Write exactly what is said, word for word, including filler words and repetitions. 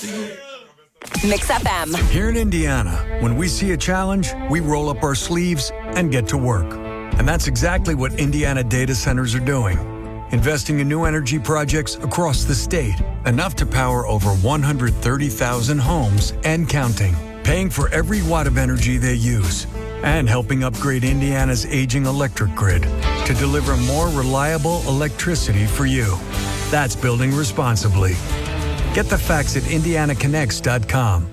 Mix F M. Here in Indiana, when we see a challenge, we roll up our sleeves and get to work. And that's exactly what Indiana data centers are doing. Investing in new energy projects across the state, enough to power over one hundred thirty thousand homes and counting, paying for every watt of energy they use, and helping upgrade Indiana's aging electric grid to deliver more reliable electricity for you. That's building responsibly. Get the facts at indiana connects dot com.